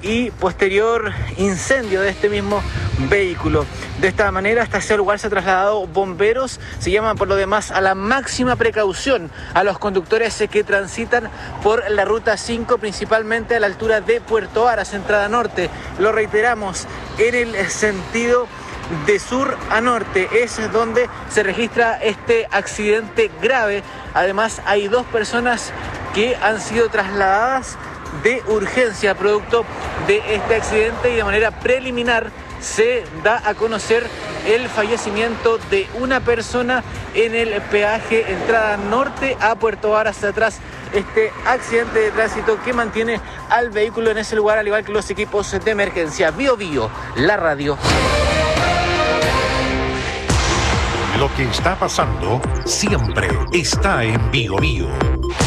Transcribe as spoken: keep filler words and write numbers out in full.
y posterior incendio de este mismo vehículo. De esta manera, hasta ese lugar se han trasladado bomberos. Se llaman por lo demás a la máxima precaución a los conductores que transitan por la ruta cinco, principalmente a la altura de Puerto Varas, entrada norte. Lo reiteramos, en el sentido de sur a norte es donde se registra este accidente grave. Además, hay dos personas que han sido trasladadas de urgencia producto de este accidente, y de manera preliminar se da a conocer el fallecimiento de una persona en el peaje entrada norte a Puerto Varas. Atrás, este accidente de tránsito que mantiene al vehículo en ese lugar, al igual que los equipos de emergencia. Bio Bio, la radio. Lo que está pasando siempre está en Bio Bio.